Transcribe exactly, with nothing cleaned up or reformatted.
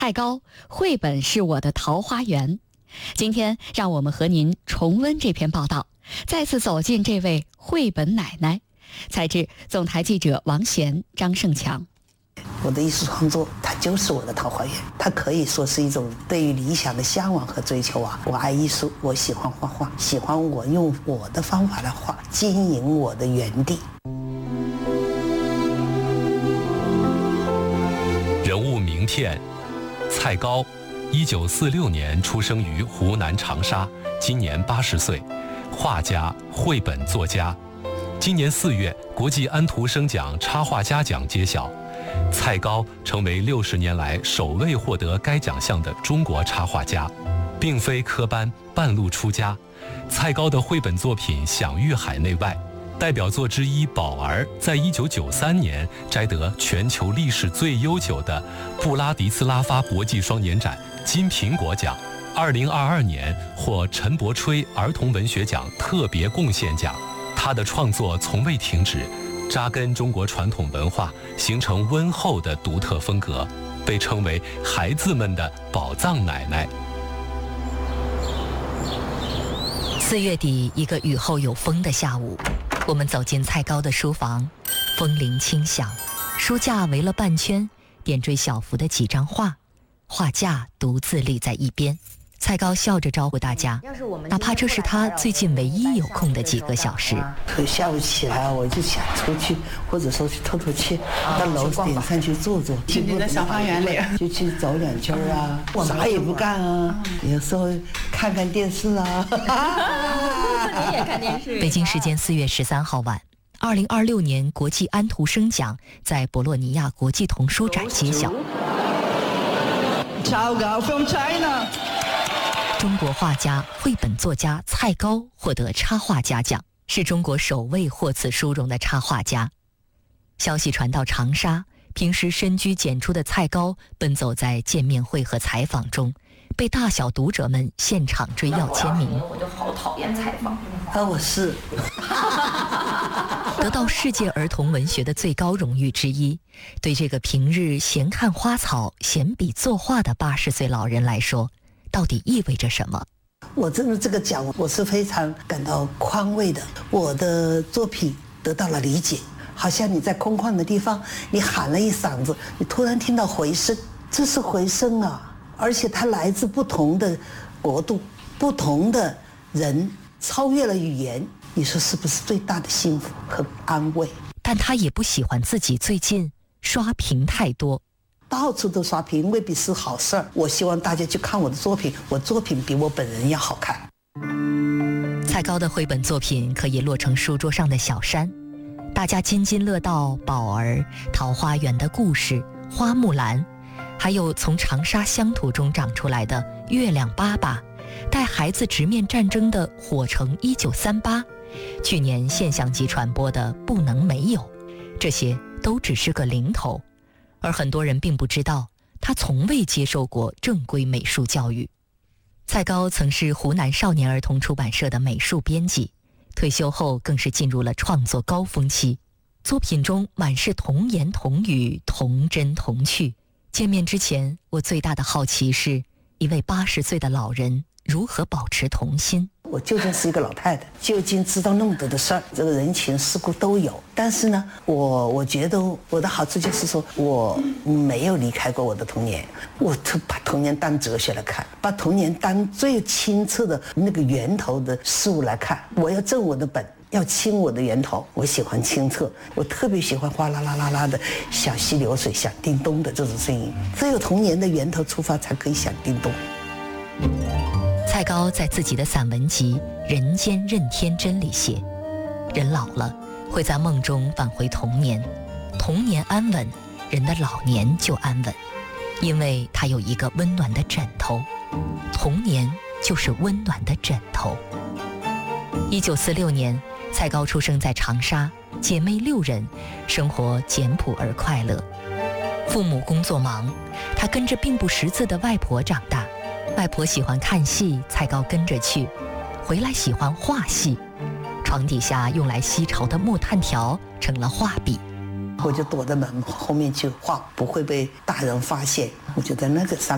太高，绘本是我的桃花源。今天让我们和您重温这篇报道，再次走进这位绘本奶奶。采自总台记者王贤、张胜强。 我的艺术创作，它就是我的桃花源，它可以说是一种对于理想的向往和追求啊！我爱艺术，我喜欢画画，喜欢我用我的方法来画，经营我的园地。 人物名片：蔡高，一九四六年出生于湖南长沙，今年八十岁，画家、绘本作家。今年四月，国际安徒生奖插画家奖揭晓，蔡高成为六十年来首位获得该奖项的中国插画家，并非科班，半路出家。蔡高的绘本作品享誉海内外，代表作之一《宝儿》在一九九三年摘得全球历史最悠久的布拉迪斯拉发国际双年展金苹果奖，二零二二年获陈伯吹儿童文学奖特别贡献奖。他的创作从未停止，扎根中国传统文化，形成温厚的独特风格，被称为孩子们的宝藏奶奶。 四月底，一个雨后有风的下午，我们走进蔡高的书房，风铃轻响，书架围了半圈，点缀小幅的几张画，画架独自立在一边。蔡高笑着招呼大家，哪怕这是他最近唯一有空的几个小时。 下午起来我就想出去，或者说去透透气，到楼顶上去坐坐， 去你的小花园里， 就去走两圈啊，啥也不干啊，有时候看看电视啊。 你也看电视。北京时间四月十三号晚，二零二六年国际安徒生奖在博洛尼亚国际童书展揭晓。 from China。 中国画家、绘本作家蔡高获得插画家奖，是中国首位获此殊荣的插画家。消息传到长沙，平时深居简出的蔡高奔走在见面会和采访中，被大小读者们现场追要签名。 我就好讨厌采访啊，我是得到世界儿童文学的最高荣誉之一，对这个平日闲看花草、闲笔作画的八十岁老人来说，到底意味着什么？ 我真的这个奖，我是非常感到宽慰的。我的作品得到了理解，好像你在空旷的地方，你喊了一嗓子，你突然听到回声，这是回声啊！而且它来自不同的国度、不同的人，超越了语言。你说是不是最大的幸福和安慰？ 但他也不喜欢自己最近刷屏太多。 到处都刷屏未必是好事儿，我希望大家去看我的作品，我作品比我本人要好看。 蔡高的绘本作品可以落成书桌上的小山，大家津津乐道宝儿、桃花源的故事、花木兰，还有从长沙乡土中长出来的月亮爸爸，带孩子直面战争的火城一九三八，去年现象级传播的不能没有，这些都只是个零头。而很多人并不知道，他从未接受过正规美术教育。蔡高曾是湖南少年儿童出版社的美术编辑，退休后更是进入了创作高峰期，作品中满是童言童语、童真童趣。见面之前，我最大的好奇是，一位八十岁的老人如何保持童心。 我究竟是一个老太太，究竟知道那么多的事儿，这个人情世故都有。但是呢，我我觉得我的好处就是说，我没有离开过我的童年，我都把童年当哲学来看，把童年当最清澈的那个源头的事物来看。我要正我的本，要清我的源头。我喜欢清澈，我特别喜欢哗啦啦啦啦的小溪流水响叮咚的这种声音。只有童年的源头出发，才可以响叮咚。 蔡高在自己的散文集《人间任天真》里写，人老了会在梦中返回童年，童年安稳，人的老年就安稳，因为他有一个温暖的枕头，童年就是温暖的枕头。一九四六年，蔡高出生在长沙，姐妹六人，生活简朴而快乐。父母工作忙，他跟着并不识字的外婆长大。外婆喜欢看戏，蔡高跟着去，回来喜欢画戏。床底下用来吸潮的木炭条成了画笔， 我就躲在门后面去画，不会被大人发现。我就在那个上